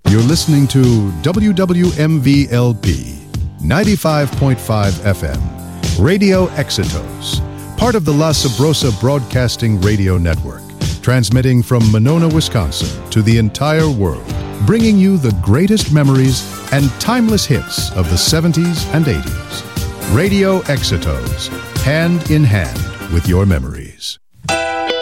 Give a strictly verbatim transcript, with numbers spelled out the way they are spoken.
You're listening to W W M V L P ninety-five point five F M, Radio Exitos, part of the La Sabrosa Broadcasting Radio Network, transmitting from Monona, Wisconsin to the entire world, bringing you the greatest memories and timeless hits of the seventies and eighties. Radio Exitos, hand in hand with your memories.